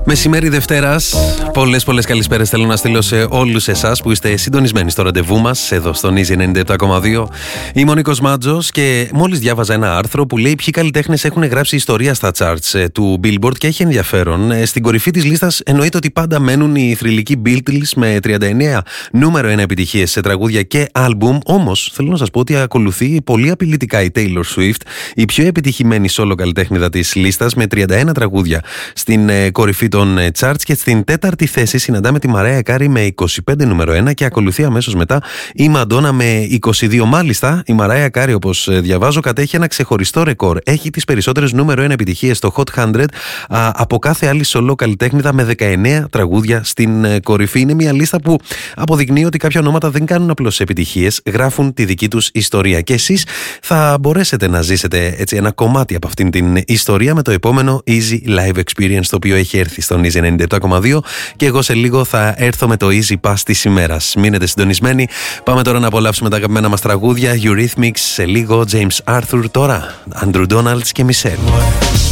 Μεσημέρι Δευτέρας. Πολλές καλησπέρες θέλω να στείλω σε όλους εσάς που είστε συντονισμένοι στο ραντεβού μας εδώ στον Easy 97,2. Είμαι ο Νίκος Μάτζος και μόλις διάβαζα ένα άρθρο που λέει ποιοι καλλιτέχνες έχουν γράψει ιστορία στα charts του Billboard και έχει ενδιαφέρον. Στην κορυφή της λίστας εννοείται ότι πάντα μένουν οι θρυλικοί Beatles με 39 νούμερο 1 επιτυχίες σε τραγούδια και άλμπουμ. Όμως θέλω να σας πω ότι ακολουθεί πολύ απειλητικά η Taylor Swift, η πιο επιτυχημένη solo καλλιτέχνηδα της λίστας με 31 τραγούδια στην κορυφή των charts, και στην τέταρτη θέση συναντάμε τη Μαράια Κάρι με 25 νούμερο 1 και ακολουθεί αμέσως μετά η Μαντόνα με 22. Μάλιστα, η Μαράια Κάρι, όπως διαβάζω, κατέχει ένα ξεχωριστό ρεκόρ. Έχει τις περισσότερες νούμερο 1 επιτυχίες στο Hot 100 από κάθε άλλη solo καλλιτέχνηδα με 19 τραγούδια στην κορυφή. Είναι μια λίστα που αποδεικνύει ότι κάποια ονόματα δεν κάνουν απλώς επιτυχίες, γράφουν τη δική τους ιστορία. Και εσείς θα μπορέσετε να ζήσετε έτσι ένα κομμάτι από αυτήν την ιστορία με το επόμενο Easy Live Experience, το οποίο έχει έρθει στον Easy 97,2, και εγώ σε λίγο θα έρθω με το Easy Pass της ημέρας. Μείνετε συντονισμένοι. Πάμε τώρα να απολαύσουμε τα αγαπημένα μας τραγούδια. Eurythmics σε λίγο, James Arthur τώρα, Andrew Donalds και Michelle.